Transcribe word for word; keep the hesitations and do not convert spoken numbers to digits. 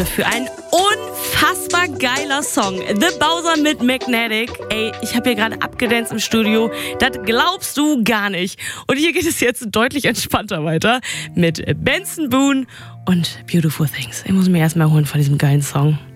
heute für ein unfassbar geiler Song. The Bowser mit Magnetic. Ey, ich habe hier gerade abgedanced im Studio. Das glaubst du gar nicht. Und hier geht es jetzt deutlich entspannter weiter mit Benson Boone und Beautiful Things. Ich muss mir erstmal holen von diesem geilen Song.